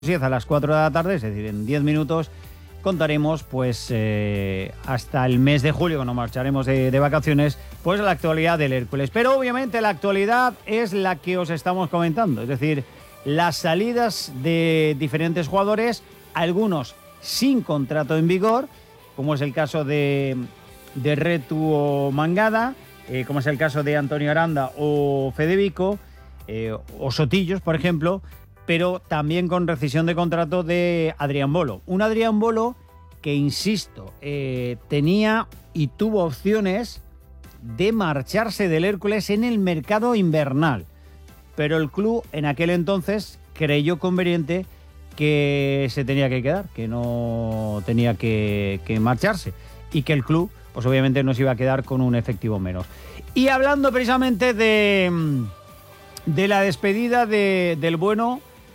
10 a las 4 de la tarde, es decir, en 10 minutos contaremos pues hasta el mes de julio, cuando marcharemos de vacaciones, pues la actualidad del Hércules. Pero obviamente la actualidad es la que os estamos comentando, es decir, las salidas de diferentes jugadores, algunos sin contrato en vigor, como es el caso de Retu o Mangada, como es el caso de Antonio Aranda o Fede Vico, o Sotillos, por ejemplo, pero también con rescisión de contrato de Adrián Bolo. Un Adrián Bolo que, insisto, tenía y tuvo opciones de marcharse del Hércules en el mercado invernal, pero el club en aquel entonces creyó conveniente que se tenía que quedar, que no tenía que marcharse, y que el club, pues obviamente no se iba a quedar con un efectivo menos. Y hablando precisamente de la despedida del bueno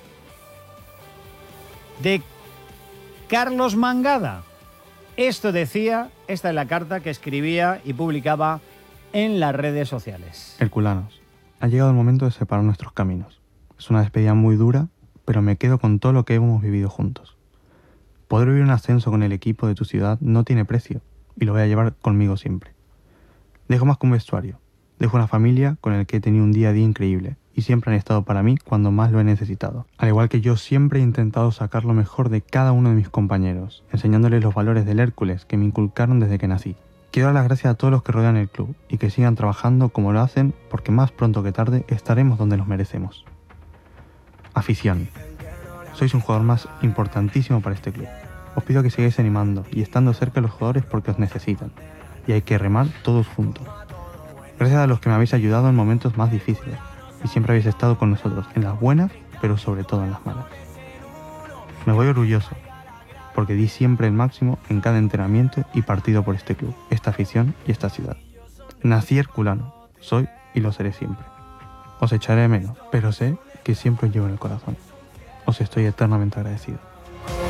de Carlos Mangada. Esto decía, esta es la carta que escribía y publicaba en las redes sociales. Herculanos, ha llegado el momento de separar nuestros caminos. Es una despedida muy dura, pero me quedo con todo lo que hemos vivido juntos. Poder vivir un ascenso con el equipo de tu ciudad no tiene precio, y lo voy a llevar conmigo siempre. Dejo más que un vestuario. Dejo una familia con la que he tenido un día a día increíble, y siempre han estado para mí cuando más lo he necesitado. Al igual que yo siempre he intentado sacar lo mejor de cada uno de mis compañeros, enseñándoles los valores del Hércules que me inculcaron desde que nací. Quiero dar las gracias a todos los que rodean el club y que sigan trabajando como lo hacen, porque más pronto que tarde estaremos donde nos merecemos. Afición. Sois un jugador más importantísimo para este club. Os pido que sigáis animando y estando cerca de los jugadores porque os necesitan. Y hay que remar todos juntos. Gracias a los que me habéis ayudado en momentos más difíciles. Y siempre habéis estado con nosotros, en las buenas, pero sobre todo en las malas. Me voy orgulloso, porque di siempre el máximo en cada entrenamiento y partido por este club, esta afición y esta ciudad. Nací herculano, soy y lo seré siempre. Os echaré de menos, pero sé que siempre os llevo en el corazón. Os estoy eternamente agradecido.